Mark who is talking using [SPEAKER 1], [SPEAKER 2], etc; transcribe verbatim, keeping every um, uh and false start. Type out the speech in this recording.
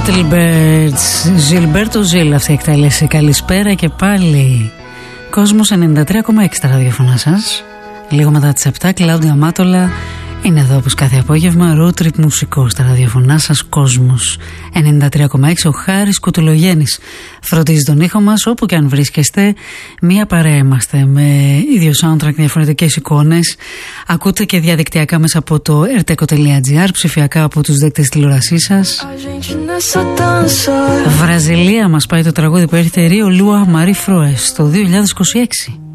[SPEAKER 1] Little Birds, Ζιλμπέρτο Ζιλ αυτή η εκτέλεση. Καλησπέρα και πάλι. Κόσμος ενενήντα τρία κόμμα έξι τα ραδιοφωνά σας. Λίγο μετά τις επτά, Κλάουντια Μάτολα είναι εδώ όπως κάθε απόγευμα. Road trip μουσικό στα ραδιοφωνά σας. Κόσμος ενενήντα τρία κόμμα έξι. Ο Χάρης Κουτουλογέννης φροντίζει τον ήχο μας. Όπου και αν βρίσκεστε, μία παρέα είμαστε με ίδιο soundtrack, διαφορετικές εικόνες. Ακούτε και διαδικτυακά μέσα από το ερτέκο τελεία τζι άρ, ψηφιακά από τους δέκτες τηλεορασής σας. Βραζιλία μας πάει το τραγούδι που έρχεται, Ρίο Λούα Μαρί Φρόες, το δύο χιλιάδες είκοσι έξι.